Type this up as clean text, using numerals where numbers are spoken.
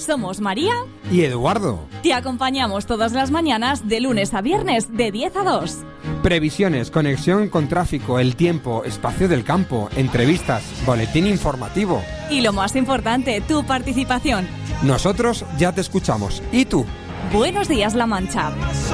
Somos María y Eduardo. Te acompañamos todas las mañanas de lunes a viernes de 10 a 2. Previsiones, conexión con tráfico, el tiempo, espacio del campo, entrevistas, boletín informativo. Y lo más importante, tu participación. Nosotros ya te escuchamos. ¿Y tú? Buenos días, La Mancha.